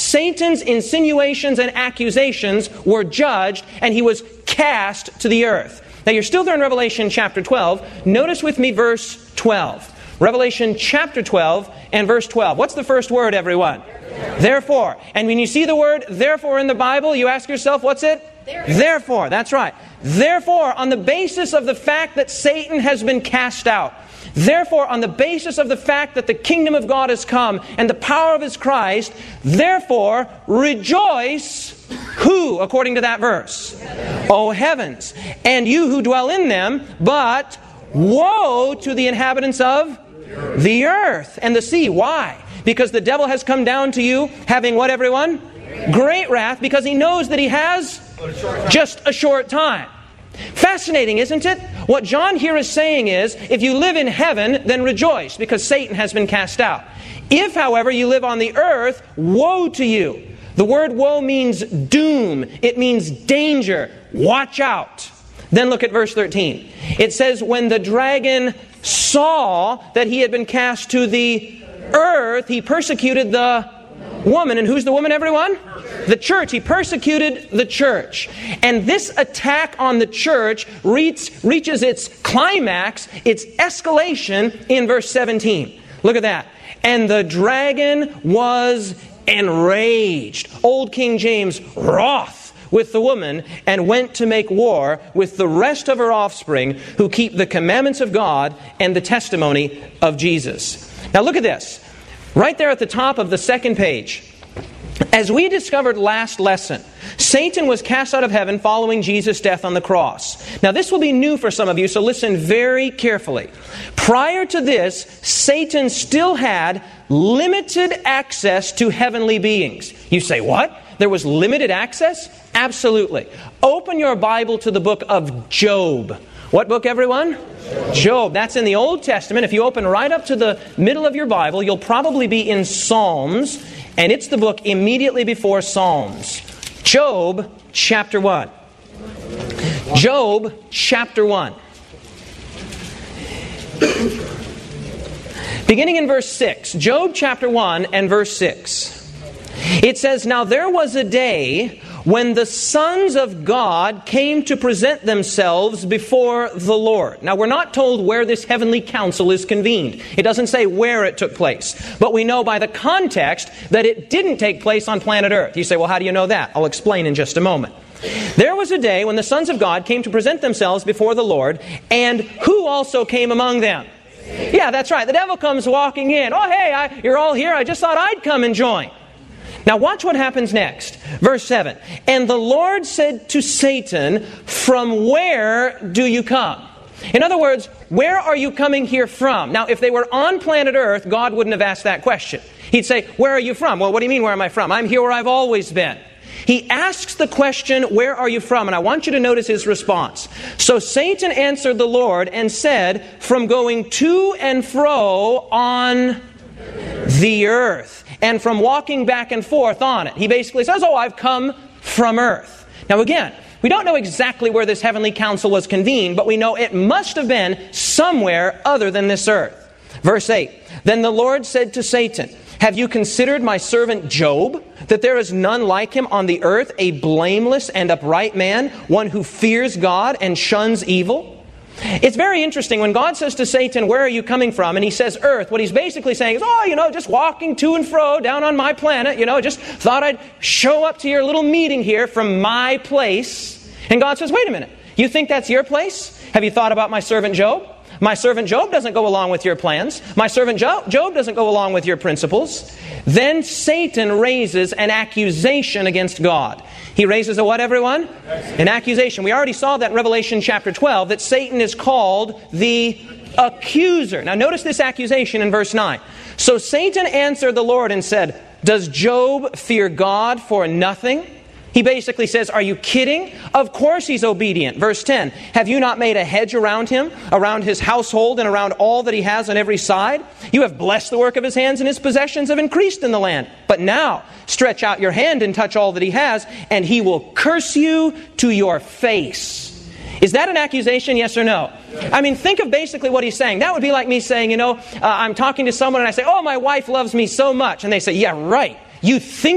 Satan's insinuations and accusations were judged, and he was cast to the earth. Now you're still there in Revelation chapter 12. Notice with me verse 12. Revelation chapter 12 and verse 12. What's the first word, everyone? Therefore. And when you see the word therefore in the Bible, you ask yourself, what's it? Therefore. That's right. Therefore, on the basis of the fact that Satan has been cast out, therefore, on the basis of the fact that the kingdom of God has come and the power of His Christ, therefore, rejoice, who, according to that verse? O heavens, and you who dwell in them, but woe to the inhabitants of the earth and the sea. Why? Because the devil has come down to you having what, everyone? Great wrath, because he knows that he has just a short time. Fascinating, isn't it? What John here is saying is, if you live in heaven, then rejoice, because Satan has been cast out. If, however, you live on the earth, woe to you. The word woe means doom. It means danger. Watch out. Then look at verse 13. It says, when the dragon saw that he had been cast to the earth, he persecuted the woman. And who's the woman, everyone? The church. He persecuted the church. And this attack on the church reaches its climax, its escalation in verse 17. Look at that. And the dragon was enraged. Old King James, wroth with the woman, and went to make war with the rest of her offspring who keep the commandments of God and the testimony of Jesus. Now look at this. Right there at the top of the second page. As we discovered last lesson, Satan was cast out of heaven following Jesus' death on the cross. Now this will be new for some of you, so listen very carefully. Prior to this, Satan still had limited access to heavenly beings. You say, what? There was limited access? Absolutely. Open your Bible to the book of Job. What book, everyone? Job. That's in the Old Testament. If you open right up to the middle of your Bible, you'll probably be in Psalms, and it's the book immediately before Psalms. Job chapter 1. Job chapter 1. Beginning in verse 6. Job chapter 1 and verse 6. It says, now there was a day when the sons of God came to present themselves before the Lord. Now we're not told where this heavenly council is convened. It doesn't say where it took place. But we know by the context that it didn't take place on planet Earth. You say, well, how do you know that? I'll explain in just a moment. There was a day when the sons of God came to present themselves before the Lord, and who also came among them? Yeah, that's right. The devil comes walking in. Oh, hey, you're all here. I just thought I'd come and join. Now watch what happens next. Verse 7. And the Lord said to Satan, from where do you come? In other words, where are you coming here from? Now if they were on planet Earth, God wouldn't have asked that question. He'd say, where are you from? Well, what do you mean, where am I from? I'm here where I've always been. He asks the question, where are you from? And I want you to notice his response. So Satan answered the Lord and said, from going to and fro on the earth, and from walking back and forth on it. He basically says, oh, I've come from earth. Now again, we don't know exactly where this heavenly council was convened, but we know it must have been somewhere other than this earth. Verse 8, then the Lord said to Satan, have you considered my servant Job, that there is none like him on the earth, a blameless and upright man, one who fears God and shuns evil? It's very interesting when God says to Satan, where are you coming from? And he says earth. What he's basically saying is, just walking to and fro down on my planet, just thought I'd show up to your little meeting here from my place. And God says, wait a minute, you think that's your place? Have you thought about my servant Job? My servant Job doesn't go along with your plans. My servant Job doesn't go along with your principles. Then Satan raises an accusation against God. He raises a what, everyone? An accusation. We already saw that in Revelation chapter 12, that Satan is called the accuser. Now notice this accusation in verse 9. So Satan answered the Lord and said, does Job fear God for nothing? He basically says, are you kidding? Of course he's obedient. Verse 10, have you not made a hedge around him, around his household, and around all that he has on every side? You have blessed the work of his hands, and his possessions have increased in the land. But now stretch out your hand and touch all that he has, and he will curse you to your face. Is that an accusation, yes or no? I mean, think of basically what he's saying. That would be like me saying, I'm talking to someone and I say, oh, my wife loves me so much. And they say, yeah, right. You think